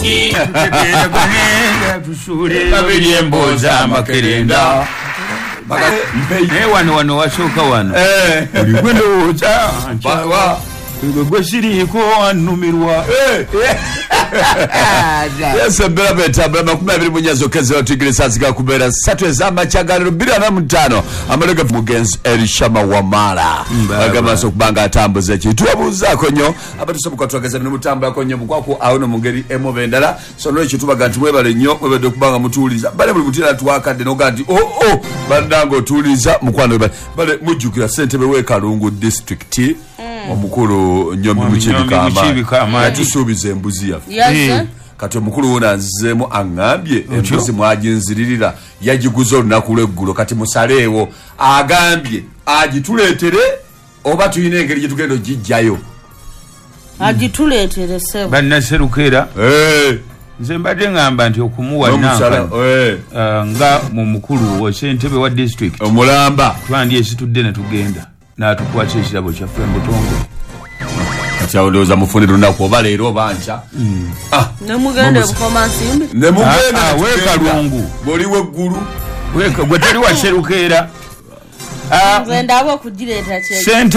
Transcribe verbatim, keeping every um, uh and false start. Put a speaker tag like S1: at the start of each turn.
S1: Babiri emboza makerenda Eh wano wano washoka wano Eh ulikwendo ucha Wa Gwe shiriko anumirwa Eh Yes bela beta bela makumi abiri munyazo keze watigire sazika kubera satu ezama chagaliro bira na mutano amalega mugenzi Elishama Wamala bagamba so kubanga atambuze kitu abuzako nyo abatusobuka twageza bino mutamba konyo mukwako awono mungeri emo bendala so no kitu baganti mwebale nyo mwebede kubanga mutuliza bale buli mutira twakadde no gandi oh oh bandango tuliza mukwano bale bale mujukira Ssentebe we Kalungu district omukulu Nyombi Muchibikama yatusubiza embuzi yafu
S2: yes
S1: kati omukulu wona nzemo angambye embuzi mwajinziririra yagiguza olunaku lweggulo kati musaleewo agambye agituleetere oba tuyina engeri gyetugenda ogijjayo
S2: agituleetere sebo
S1: bannaserukera eh nze mbadde ngamba nti okumuwa nanka eh nga mu mukulu wa Ssentebe wa district omulamba twandi esitudde ne tugenda n'atukwata ekirabo kyaffe mbutongo Chaondoza mufuniro nako balero bancha
S2: mm. ah nemugende bukoma nsimbi
S1: nemugende ah, ah, we Kalungu boli we guru we gwe tali wa serukera
S2: ah nze ndabo kugireta kye